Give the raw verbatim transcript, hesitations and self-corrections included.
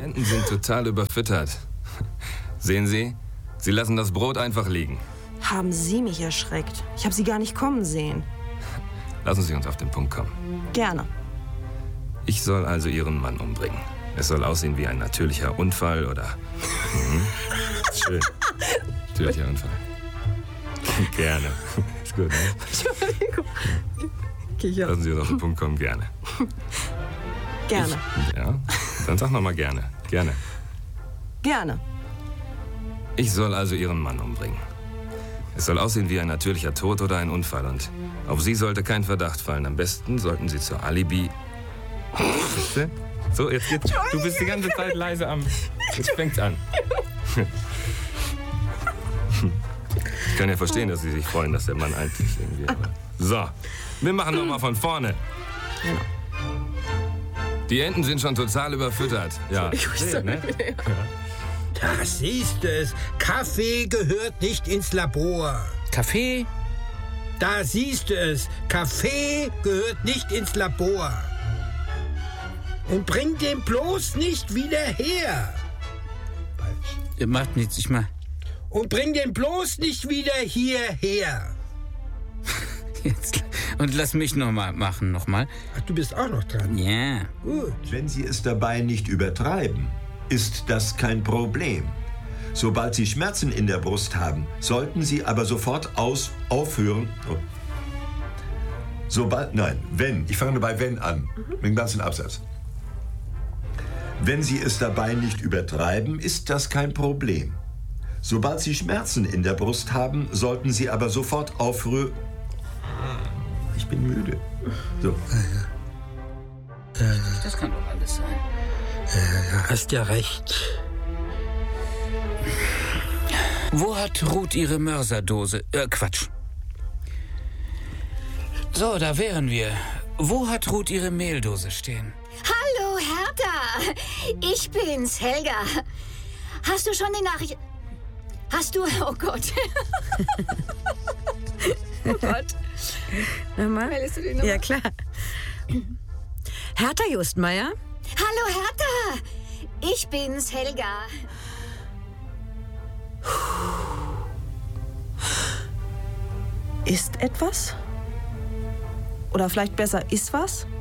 Enten sind total überfüttert. Sehen Sie? Sie lassen das Brot einfach liegen. Haben Sie mich erschreckt? Ich habe Sie gar nicht kommen sehen. Lassen Sie uns auf den Punkt kommen. Gerne. Ich soll also Ihren Mann umbringen. Es soll aussehen wie ein natürlicher Unfall oder... Mhm. Schön. Natürlicher Unfall. Gerne. Ist gut, ne? Entschuldigung. Okay, Lassen Sie uns auf den Punkt kommen, gerne. Gerne. Ich, ja, dann sag noch mal gerne. Gerne. Gerne. Ich soll also Ihren Mann umbringen. Es soll aussehen wie ein natürlicher Tod oder ein Unfall. Und auf Sie sollte kein Verdacht fallen. Am besten sollten Sie zur Alibi... Bitte? So, jetzt geht's. Du bist die ganze Zeit leise am... Jetzt fängt's an. Ich kann ja verstehen, dass Sie sich freuen, dass der Mann eigentlich irgendwie... Aber so, wir machen noch mal von vorne. Die Enten sind schon total überfüttert. Ja, sehen, ne? Da siehst du es. Kaffee gehört nicht ins Labor. Kaffee? Da siehst du es. Kaffee gehört nicht ins Labor. Und bring den bloß nicht wieder her. Ihr macht nichts, ich mach... Und bring den bloß nicht wieder hierher. Jetzt, und lass mich noch mal machen, noch mal. Ach, du bist auch noch dran. Ja. Gut. Wenn Sie es dabei nicht übertreiben, ist das kein Problem. Sobald Sie Schmerzen in der Brust haben, sollten Sie aber sofort aus aufhören. Oh. Sobald, nein, wenn, ich fange bei wenn an, mhm. mit dem ganzen Absatz. Wenn Sie es dabei nicht übertreiben, ist das kein Problem. Sobald Sie Schmerzen in der Brust haben, sollten Sie aber sofort aufhören. Ich bin müde. So. Ja, ja. Das kann doch alles sein. Ja, ja, hast ja recht. Wo hat Ruth ihre Mörserdose? Äh, Quatsch. So, da wären wir. Wo hat Ruth ihre Mehldose stehen? Hallo, Hertha. Ich bin's, Helga. Hast du schon die Nachricht... Hast du... Oh Gott. Oh Gott. Nochmal? Willst du die Nummer? Ja, klar. Hertha Justmeier? Hallo, Hertha. Ich bin's, Helga. Ist etwas? Oder vielleicht besser, ist was?